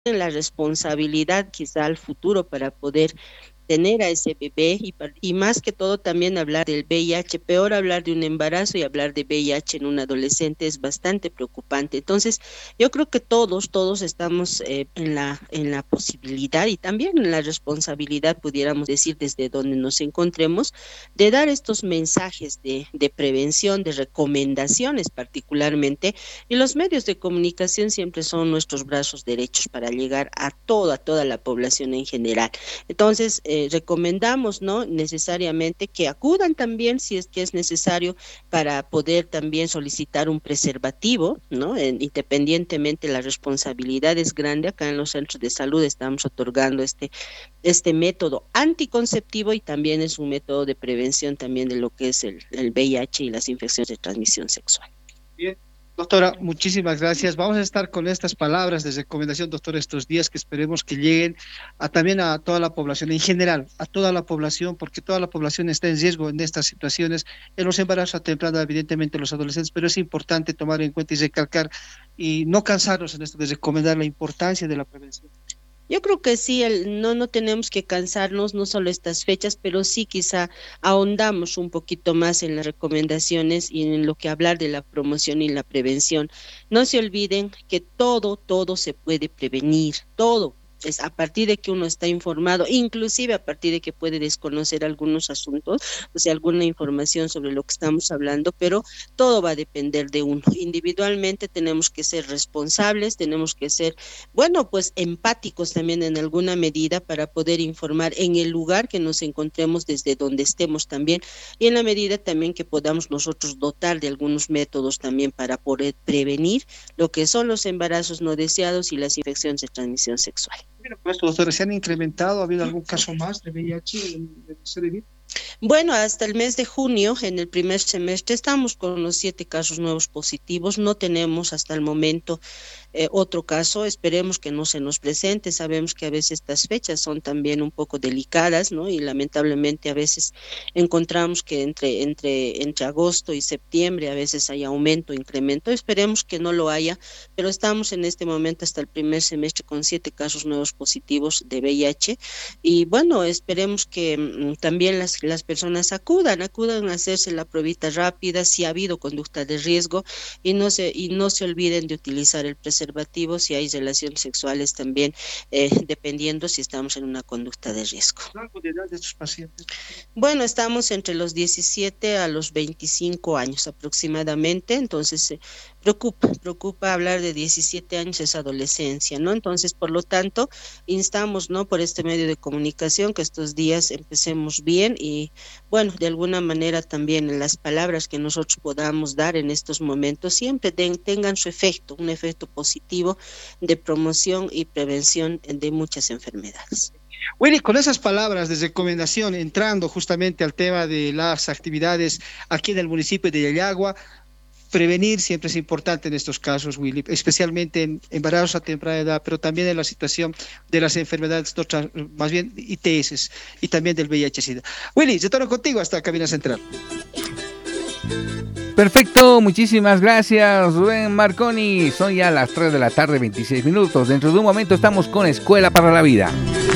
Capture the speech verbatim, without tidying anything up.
la responsabilidad quizá al futuro para poder tener a ese bebé y, y más que todo también hablar del V I H, peor hablar de un embarazo y hablar de V I H en un adolescente es bastante preocupante. Entonces, yo creo que todos, todos estamos eh, en la, en la posibilidad y también en la responsabilidad, pudiéramos decir, desde donde nos encontremos, de dar estos mensajes de, de prevención, de recomendaciones particularmente, y los medios de comunicación siempre son nuestros brazos derechos para llegar a toda, toda la población en general. Entonces, eh, recomendamos, ¿no?, necesariamente que acudan también si es que es necesario para poder también solicitar un preservativo, ¿no? En, independientemente la responsabilidad es grande. Acá en los centros de salud estamos otorgando este, este método anticonceptivo y también es un método de prevención también de lo que es el, el V I H y las infecciones de transmisión sexual. Bien. Doctora, muchísimas gracias. Vamos a estar con estas palabras de recomendación, doctora, estos días que esperemos que lleguen a, también a toda la población, en general, a toda la población, porque toda la población está en riesgo en estas situaciones, en los embarazos a temprana, evidentemente los adolescentes, pero es importante tomar en cuenta y recalcar y no cansarnos en esto de recomendar la importancia de la prevención. Yo creo que sí, el, no, no tenemos que cansarnos, no solo estas fechas, pero sí quizá ahondamos un poquito más en las recomendaciones y en lo que hablar de la promoción y la prevención. No se olviden que todo, todo se puede prevenir, todo. Es a partir de que uno está informado, inclusive a partir de que puede desconocer algunos asuntos, o sea, alguna información sobre lo que estamos hablando, pero todo va a depender de uno. Individualmente tenemos que ser responsables, tenemos que ser, bueno, pues empáticos también en alguna medida para poder informar en el lugar que nos encontremos, desde donde estemos también, y en la medida también que podamos nosotros dotar de algunos métodos también para poder prevenir lo que son los embarazos no deseados y las infecciones de transmisión sexual. Bueno, pues, doctora, ¿se han incrementado? ¿Ha habido algún caso más de V I H en el C D V? Bueno, hasta el mes de junio, en el primer semestre, estamos con los siete casos nuevos positivos. No tenemos hasta el momento eh, otro caso. Esperemos que no se nos presente. Sabemos que a veces estas fechas son también un poco delicadas, ¿no? Y lamentablemente a veces encontramos que entre, entre, entre agosto y septiembre a veces hay aumento, incremento. Esperemos que no lo haya, pero estamos en este momento hasta el primer semestre con siete casos nuevos positivos de V I H. Y bueno, esperemos que mm, también las las personas acudan, acudan a hacerse la pruebita rápida si ha habido conducta de riesgo y no se, y no se olviden de utilizar el preservativo si hay relaciones sexuales también, eh, dependiendo si estamos en una conducta de riesgo. ¿Rango de edad de estos pacientes? Bueno, estamos entre los diecisiete a los veinticinco años aproximadamente, entonces eh, preocupa, preocupa hablar de diecisiete años, es adolescencia, ¿no? Entonces, por lo tanto, instamos, ¿no?, por este medio de comunicación que estos días empecemos bien y, bueno, de alguna manera también en las palabras que nosotros podamos dar en estos momentos siempre den, tengan su efecto, un efecto positivo de promoción y prevención de muchas enfermedades. Willy, con esas palabras de recomendación, entrando justamente al tema de las actividades aquí en el municipio de Yayagua, prevenir siempre es importante en estos casos, Willy, especialmente en embarazos a temprana edad, pero también en la situación de las enfermedades, más bien I T S y también del V I H-Sida. Willy, retorno contigo hasta Cabina Central. Perfecto, muchísimas gracias, Rubén Marconi. Son ya las tres de la tarde, veintiséis minutos. Dentro de un momento estamos con Escuela para la Vida.